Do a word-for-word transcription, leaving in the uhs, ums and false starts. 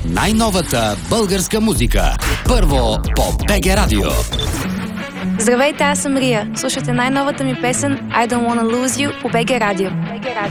най-новата българска музика. Първо по БГ Радио. Здравейте, аз съм Рия. Слушайте най-новата ми песен I Don't Wanna Lose You по БГ Радио.